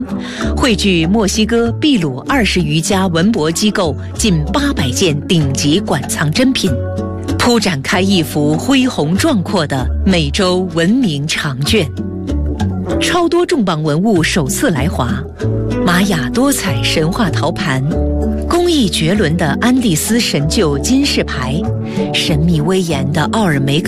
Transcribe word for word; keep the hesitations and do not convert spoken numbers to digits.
汇聚墨西哥、秘鲁二十余家文博机构近八百件顶级馆藏珍品，铺展开一幅恢宏壮阔的美洲文明长卷。超多重磅文物首次来华，玛雅多彩神话陶盘，工艺绝伦的安第斯神鹫金饰牌，神秘威严的奥尔梅克